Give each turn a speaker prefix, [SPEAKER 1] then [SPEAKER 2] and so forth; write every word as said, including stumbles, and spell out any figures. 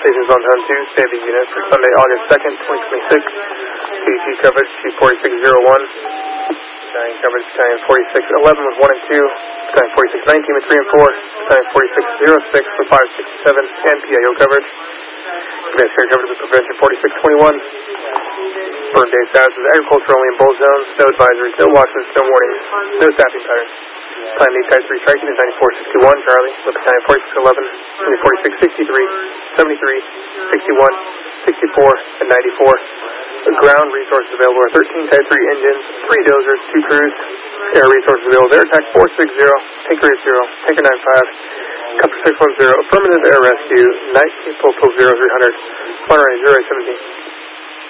[SPEAKER 1] Station Zone Zone two, Savvy unit for Sunday, August second, twenty twenty-six. C G coverage, Chief forty-six oh one. Battalion coverage, Battalion forty-six eleven with one and two. Battalion forty-six nineteen with three and four. Battalion forty-six oh six with five, six, and seven. And P I O coverage. Advanced air coverage with Prevention forty-six twenty-one. Burn day status is agriculture only in both zones. No advisories, no watches, no warnings, no staffing patterns. Battalion eight Type three striking is ninety-four sixty-one, Charlie. With Battalion forty-six eleven, forty-six sixty-three, seventy-three, sixty-one, sixty-four, and ninety-four. The ground resources available are thirteen Type three engines, three dozers, two crews. Air resources available, Air Attack four six zero, Tanker eight zero, Tanker nine five, Copter six one zero, Affirmative Air Rescue, Night Postal zero three hundred, Fun Range zero eight seventeen.